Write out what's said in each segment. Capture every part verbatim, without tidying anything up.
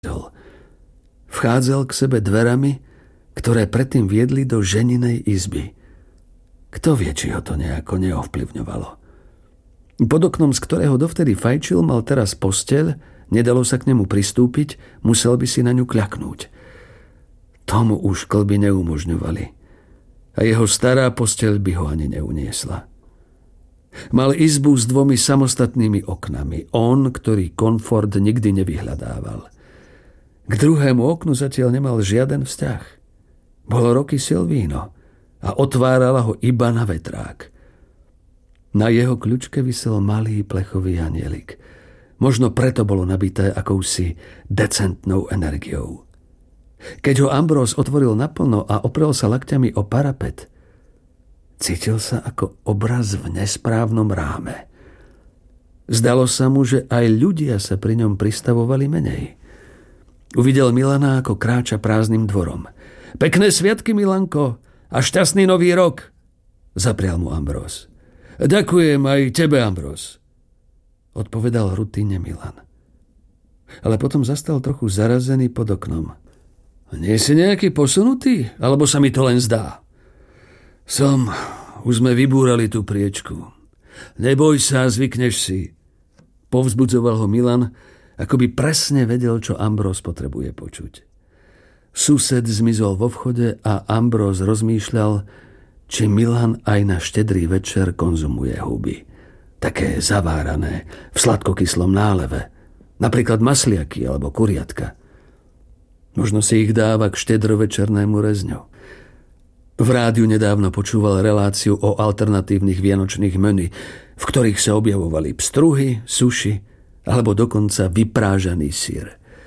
Vchádzal k sebe dverami, ktoré predtým viedli do ženinej izby. Kto vie, či ho to nejako neovplyvňovalo. Pod oknom, z ktorého dovtedy fajčil, mal teraz posteľ, nedalo sa k nemu pristúpiť, musel by si na ňu kľaknúť. Tomu už kĺby neumožňovali. A jeho stará posteľ by ho ani neuniesla. Mal izbu s dvomi samostatnými oknami. On, ktorý komfort nikdy nevyhľadával. K druhému oknu zatiaľ nemal žiaden vzťah. Bolo roky Silvíno a otvárala ho iba na vetrák. Na jeho kľučke visel malý plechový anielik. Možno preto bolo nabité akousi decentnou energiou. Keď ho Ambrós otvoril naplno a oprel sa lakťami o parapet, cítil sa ako obraz v nesprávnom ráme. Zdalo sa mu, že aj ľudia sa pri ňom pristavovali menej. Uvidel Milana, ako kráča prázdnym dvorom. Pekné sviatky, Milanko, a šťastný nový rok, zaprial mu Ambrós. Ďakujem aj tebe, Ambrós, odpovedal rutínne Milan. Ale potom zastal trochu zarazený pod oknom. Nie si nejaký posunutý, alebo sa mi to len zdá? Som, už sme vybúrali tú priečku. Neboj sa, zvykneš si. Povzbudzoval ho Milan, ako by presne vedel, čo Ambrós potrebuje počuť. Sused zmizol vo vchode a Ambrós rozmýšľal, či Milan aj na štedrý večer konzumuje huby. Také zavárané, v sladkokyslom náleve. Napríklad masliaky alebo kuriatka. Možno si ich dáva k štedrovečernému rezňu. V rádiu nedávno počúval reláciu o alternatívnych vianočných menu, v ktorých sa objavovali pstruhy, suši alebo dokonca vyprážaný syr.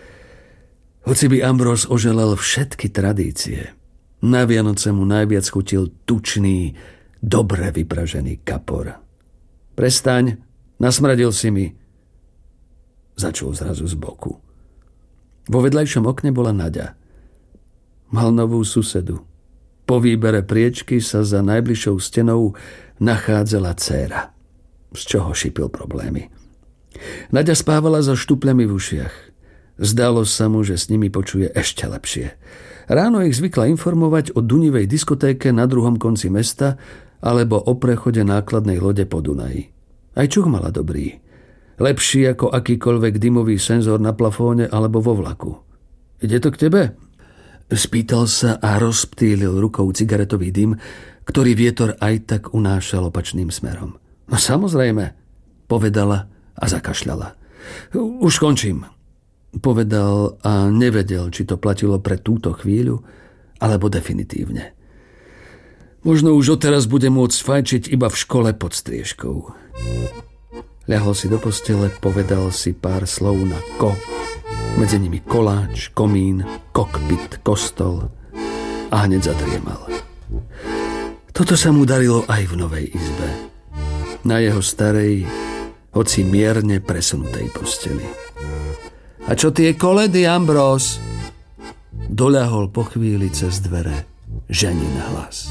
Hoci by Ambrós oželal všetky tradície, na Vianoce mu najviac chutil tučný, dobre vypražený kapor. Prestaň, nasmradil si mi, začul zrazu z boku. Vo vedľajšom okne bola Naďa. Mal novú susedu. Po výbere priečky sa za najbližšou stenou nachádzala dcéra, z čoho šípil problémy. Naďa spávala za štupľami v ušiach. Zdalo sa mu, že s nimi počuje ešte lepšie. Ráno ich zvykla informovať o Dunivej diskotéke na druhom konci mesta alebo o prechode nákladnej lode po Dunaji. Aj čuch mala dobrý. Lepší ako akýkoľvek dymový senzor na plafóne alebo vo vlaku. Ide to k tebe? Spýtal sa a rozptýlil rukou cigaretový dym, ktorý vietor aj tak unášal opačným smerom. No samozrejme, povedala a zakašľala. Už končím, povedal a nevedel, či to platilo pre túto chvíľu, alebo definitívne. Možno už odteraz bude môcť fajčiť iba v škole pod striežkou. Ľahol si do postele, povedal si pár slov na ko, medzi nimi koláč, komín, kokpit, kostol a hneď zadriemal. Toto sa mu darilo aj v novej izbe. Na jeho starej, hoci mierne presunutej posteli. A čo tie koledy, Ambrós? Doľahol po chvíli cez dvere ženin hlas.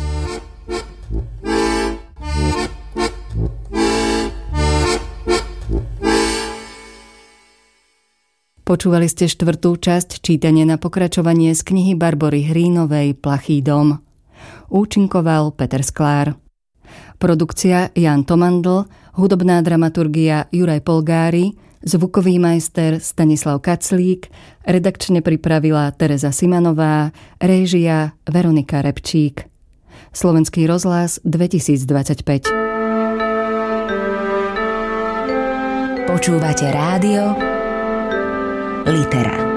Počúvali ste štvrtú časť čítania na pokračovanie z knihy Barbory Hrínovej Plachý dom. Účinkoval Peter Sklár. Produkcia Jan Tomandl, hudobná dramaturgia Juraj Polgári, zvukový majster Stanislav Kaclík, redakčne pripravila Tereza Simanová, réžia Veronika Repčík. Slovenský rozhlas dvetisícdvadsaťpäť. Počúvate rádio Litera.